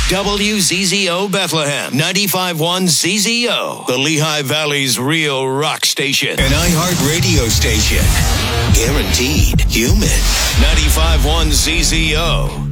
WZZO Bethlehem, 95.1 ZZO, the Lehigh Valley's real rock station. An iHeart radio station. Guaranteed human. 95.1 ZZO.